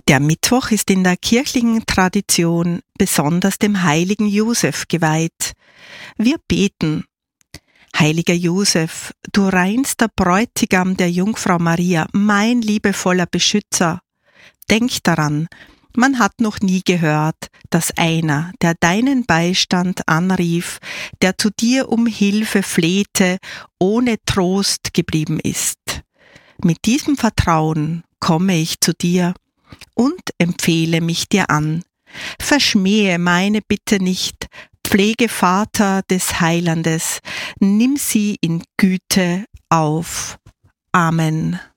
Der Mittwoch ist in der kirchlichen Tradition besonders dem heiligen Josef geweiht. Wir beten: Heiliger Josef, du reinster Bräutigam der Jungfrau Maria, mein liebevoller Beschützer, denk daran, man hat noch nie gehört, dass einer, der deinen Beistand anrief, der zu dir um Hilfe flehte, ohne Trost geblieben ist. Mit diesem Vertrauen komme ich zu dir und empfehle mich dir an. Verschmähe meine Bitte nicht, Pflegevater des Heilandes, nimm sie in Güte auf. Amen.